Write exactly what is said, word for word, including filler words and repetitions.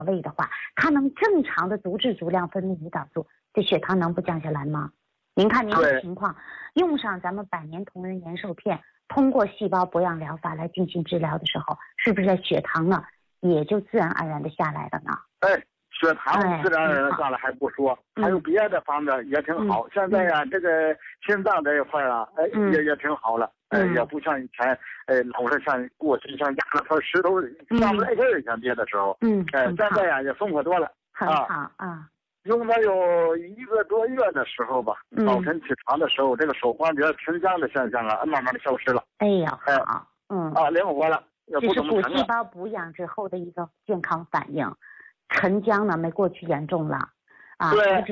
位的话，它能正常的足质足量分泌胰岛素，这血糖能不降下来吗？您看您的情况，用上咱们百年同仁延寿片，通过细胞博养疗法来进行治疗的时候，是不是血糖呢也就自然而然的下来了呢？ 哎，血糖自然而然下来还不说， 哎、 还有别的方面也挺好。 嗯、 现在呀、啊，这个心脏这一块啊，哎， 嗯、 也也挺好了。哎， 嗯、 也不像以前，哎，老是像过去像压了块石头上不来气儿，像跌的时候。 嗯， 哎，现在呀、啊、也松快多了。 很好啊。 用了有一个多月的时候吧， 嗯、 早晨起床的时候，这个手关节停僵的现象啊，慢慢的消失了。 哎呀，好， 哎、 嗯， 啊，灵活了，也不这是怎么疼了。 骨细胞补养之后的一个健康反应，沉僵呢没过去严重了，啊。 对。